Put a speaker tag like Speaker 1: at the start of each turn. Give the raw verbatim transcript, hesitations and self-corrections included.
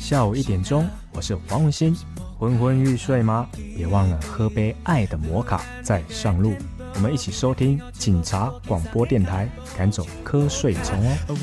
Speaker 1: 下午一点钟，我是黄文欣。昏昏欲睡吗？别忘了喝杯爱的摩卡再上路。我们一起收听警察广播电台，赶走瞌睡虫哦。